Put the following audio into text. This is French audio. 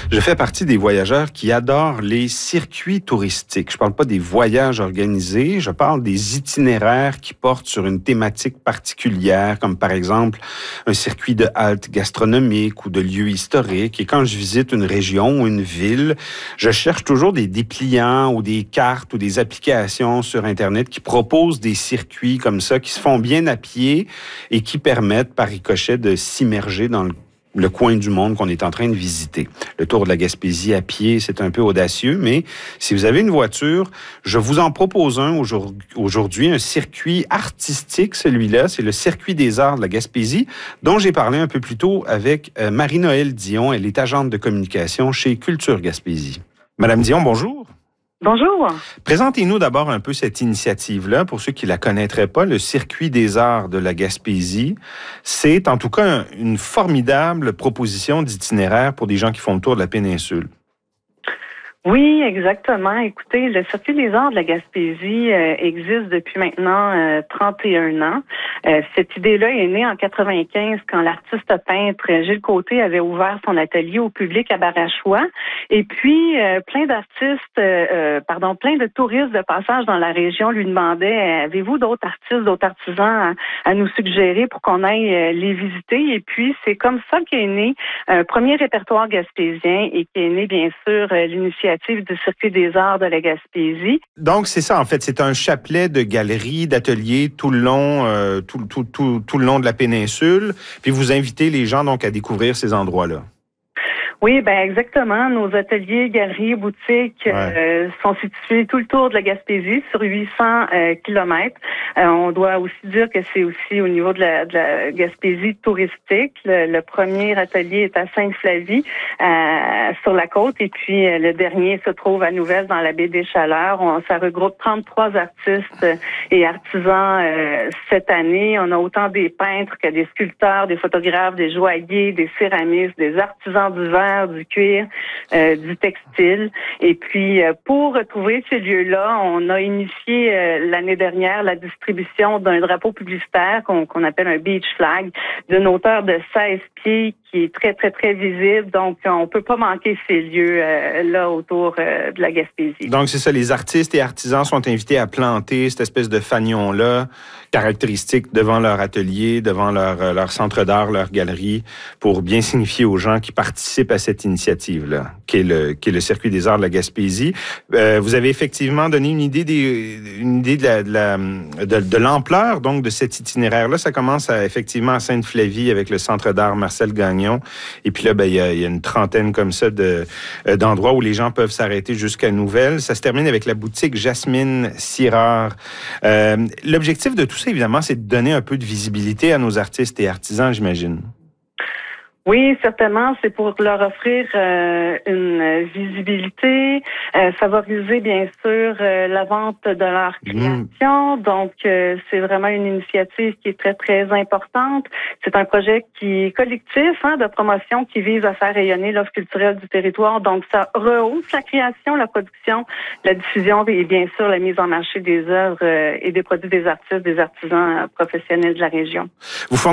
Je fais partie des voyageurs qui adorent les circuits touristiques. Je parle pas des voyages organisés, je parle des itinéraires qui portent sur une thématique particulière, comme par exemple un circuit de halte gastronomique ou de lieux historiques. Et quand je visite une région ou une ville, je cherche toujours des dépliants ou des cartes ou des applications sur Internet qui proposent des circuits comme ça, qui se font bien à pied et qui permettent par ricochet de s'immerger dans le coin du monde qu'on est en train de visiter. Le Tour de la Gaspésie à pied, c'est un peu audacieux, mais si vous avez une voiture, je vous en propose un aujourd'hui, un circuit artistique, celui-là, c'est le Circuit des Arts de la Gaspésie, dont j'ai parlé un peu plus tôt avec Marie-Noëlle Dion. Elle est agente de communication chez Culture Gaspésie. Madame Dion, bonjour. Bonjour. Présentez-nous d'abord un peu cette initiative-là. Pour ceux qui la connaîtraient pas, le Circuit des Arts de la Gaspésie, c'est en tout cas une formidable proposition d'itinéraire pour des gens qui font le tour de la péninsule. Oui, exactement. Écoutez, le Circuit des Arts de la Gaspésie existe depuis maintenant 31 ans. Cette idée-là est née en 95 quand l'artiste peintre Gilles Côté avait ouvert son atelier au public à Barachois. Et puis, plein de touristes de passage dans la région lui demandaient, avez-vous d'autres artistes, d'autres artisans à nous suggérer pour qu'on aille les visiter? Et puis, c'est comme ça qu'est né un premier répertoire gaspésien et qu'est né, bien sûr, l'initiative du Circuit des Arts de la Gaspésie. Donc, c'est ça, en fait. C'est un chapelet de galeries, d'ateliers tout le long, tout le long de la péninsule. Puis vous invitez les gens, donc, à découvrir ces endroits-là. Oui, ben exactement. Nos ateliers, galeries, boutiques sont situés tout le tour de la Gaspésie sur 800 kilomètres. On doit aussi dire que c'est aussi au niveau de la Gaspésie touristique. Le premier atelier est à Sainte-Flavie, sur la côte, et puis le dernier se trouve à Nouvelle, dans la baie des Chaleurs. Ça regroupe 33 artistes et artisans cette année. On a autant des peintres que des sculpteurs, des photographes, des joailliers, des céramistes, des artisans du verre, du cuir, du textile. Et puis, pour retrouver ces lieux-là, on a initié l'année dernière la distribution d'un drapeau publicitaire qu'on appelle un beach flag, d'une hauteur de 16 pieds, qui est très, très, très visible. Donc, on peut pas manquer ces lieux-là autour de la Gaspésie. Donc, c'est ça, les artistes et artisans sont invités à planter cette espèce de fanion-là, caractéristique devant leur atelier, devant leur centre d'art, leur galerie, pour bien signifier aux gens qui participent à cette initiative-là, qui est le Circuit des Arts de la Gaspésie. Vous avez effectivement donné une idée de l'ampleur, donc, de cet itinéraire-là. Ça commence effectivement à Sainte-Flavie avec le Centre d'art Marcel Gagnon. Et puis là, il y a une trentaine comme ça d'endroits où les gens peuvent s'arrêter jusqu'à Nouvelle. Ça se termine avec la boutique Jasmine Sirard. L'objectif de tout ça, évidemment, c'est de donner un peu de visibilité à nos artistes et artisans, j'imagine. Oui, certainement. C'est pour leur offrir une visibilité, favoriser bien sûr la vente de leur création. Donc, c'est vraiment une initiative qui est très, très importante. C'est un projet qui est collectif, de promotion, qui vise à faire rayonner l'offre culturelle du territoire. Donc, ça rehausse la création, la production, la diffusion et bien sûr la mise en marché des œuvres et des produits des artistes, des artisans professionnels de la région.